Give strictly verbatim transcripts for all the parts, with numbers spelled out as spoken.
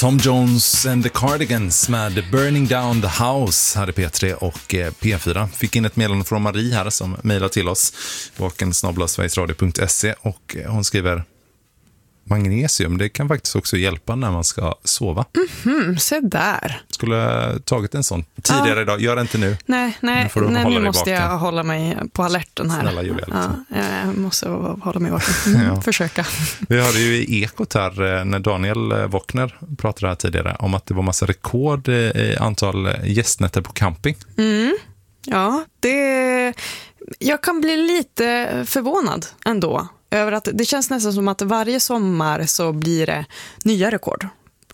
Tom Jones and the Cardigans med Burning Down the House hade P tre och P fyra. Fick in ett meddelande från Marie här som mejlar till oss, vaken snabel-a sverigesradio punkt se, och hon skriver: magnesium, det kan faktiskt också hjälpa när man ska sova. Mhm, se där. Skulle ha tagit en sån tidigare ja. idag, gör det inte nu. Nej, nej, nu, nej, nu måste jag hålla mig på alerten här. Snälla Julia. Ja, jag måste hålla mig vaken. Mm, ja. Försöka. Vi hörde ju i Ekot här när Daniel Wockner pratade här tidigare om att det var massa rekord i antal gästnätter på camping. Mm. Ja, det... Jag kan bli lite förvånad ändå över att det känns nästan som att varje sommar så blir det nya rekord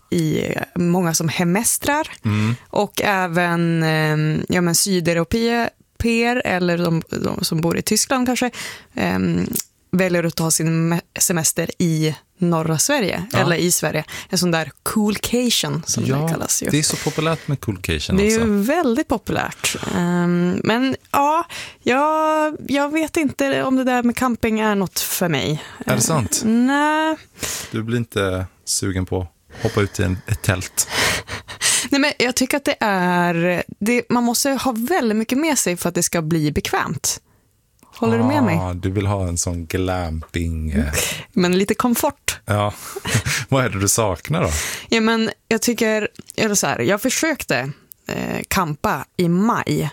i många som hemestrar mm. och även ja, men sydeuropeer eller de, de som bor i Tyskland kanske eh, väljer att ta sin semester i norra Sverige ja. eller i Sverige. En sån där coolcation som ja, det kallas ju. Det är så populärt med coolcation. Det är alltså. ju väldigt populärt. Um, men ja, jag, jag vet inte om det där med camping är något för mig. Är det sant? Uh, nej. Du blir inte sugen på att hoppa ut i en, ett tält? Nej, men jag tycker att det är... Det, man måste ha väldigt mycket med sig för att det ska bli bekvämt. Håller ah, du med mig? Du vill ha en sån glamping... Eh... Men lite komfort. Ja. Vad är det du saknar då? Ja, men jag tycker... Eller så här, jag försökte eh, kampa i maj.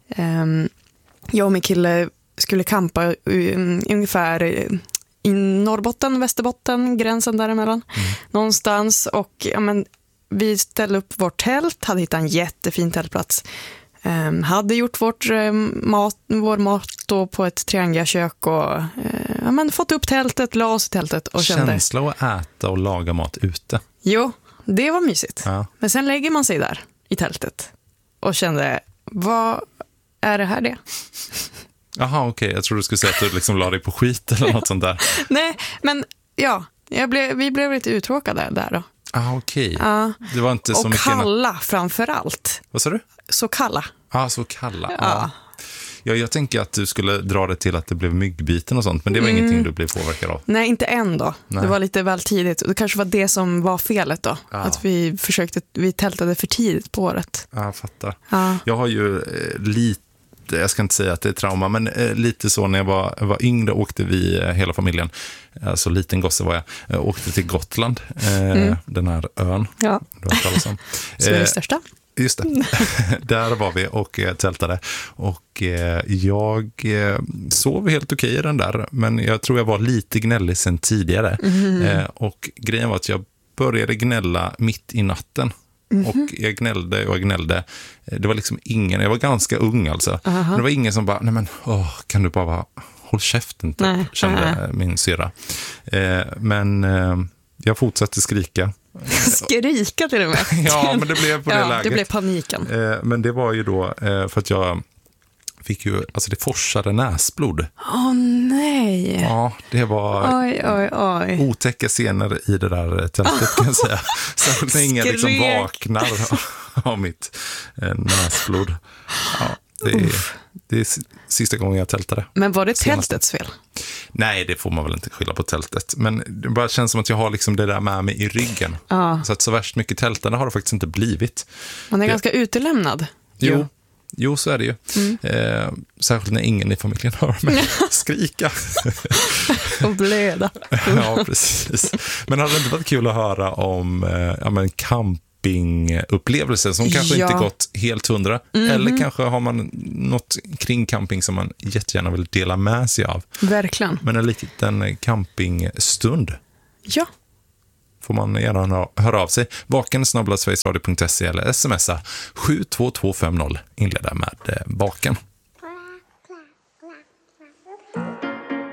Um, jag och min kille skulle kampa um, ungefär i Norrbotten, Västerbotten, gränsen däremellan. Mm. Någonstans. Och ja, men, vi ställde upp vårt tält, hade hittat en jättefin tältplats. Um, hade gjort vårt, um, mat, vår mat då på ett triangelkök och uh, ja, men fått upp tältet, la oss i tältet och kände... Känsla att äta och laga mat ute. Jo, det var mysigt. Ja. Men sen lägger man sig där i tältet och kände, vad är det här det? Jaha, okej. Okay. Jag tror du skulle säga att du liksom la dig på skit eller något sånt där. Nej, men ja, jag blev, vi blev lite uttråkade där då. Ah, okej. Okay. Ja. Det var inte så och mycket... kalla framför allt. Vad sa du? Så kalla. Ja, ah, så kalla. Ja. Ah. Ja, jag tänker att du skulle dra det till att det blev myggbiten och sånt, men det var mm. ingenting du blev påverkad av. Nej, inte än då. Nej. Det var lite väl tidigt. Det kanske var det som var felet då. Ja. Att vi försökte, vi tältade för tidigt på året. Ja, jag fattar. Ja. Jag har ju eh, lite, jag ska inte säga att det är trauma, men eh, lite så när jag var, var yngre åkte vi eh, hela familjen, alltså liten gosse var jag, eh, åkte till Gotland, eh, mm. den här ön. Ja. Det var talas om. Sveriges eh, största. Just det. Där var vi och eh, tältade. Och eh, jag eh, sov helt okej i den där. Men jag tror jag var lite gnällig sen tidigare. Mm. Eh, och grejen var att jag började gnälla mitt i natten. Mm. Och jag gnällde och jag gnällde. Det var liksom ingen, jag var ganska ung alltså. Uh-huh. Men det var ingen som bara, nej men, åh, kan du bara vara, håll käften typ, nej. Kände uh-huh. min syra. Eh, men eh, jag fortsatte skrika. Skrika till och med. Ja, men det blev på det ja, läget. Det blev paniken. Eh, men det var ju då eh, för att jag fick ju, alltså det forsade näsblod. Åh oh, nej. Ja, det var oj, oj, oj. otäcka scener i det där tältet kan jag säga. Särskilt när ingen liksom vaknar av mitt eh, näsblod. Ja, det är, det är sista gången jag tältade. Men var det Senast. tältets fel? Nej, det får man väl inte skylla på tältet. Men det bara känns som att jag har liksom det där med mig i ryggen. Ja. Så att så värst mycket tältande har det faktiskt inte blivit. Man är det... ganska utelämnad. Jo. jo. Jo, så är det ju. Mm. Eh, särskilt när ingen i familjen hör mig skrika. Och blöda. Ja, precis. Men hade det inte varit kul att höra om eh, ja, men campingupplevelser som kanske ja. inte gått helt hundra. Mm-hmm. Eller kanske har man något kring camping som man jättegärna vill dela med sig av. Verkligen. Men en liten campingstund. Ja. Får man gärna höra av sig. Vaken snabel-a sverigesradio punkt se eller smsa sju två två fem noll. Inleda med Vaken.